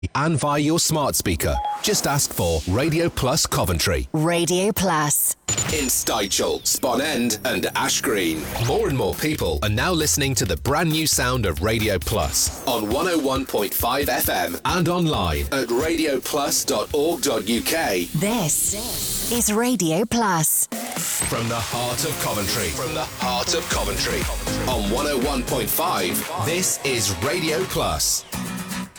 and via your smart speaker. Just ask for Radio Plus Coventry. Radio Plus. In Stychel, Spon End and Ash Green. More and more people are now listening to the brand new sound of Radio Plus on 101.5 FM and online at radioplus.org.uk. This is Radio Plus. From the heart of Coventry. From the heart of Coventry. On 101.5, this is Radio Plus.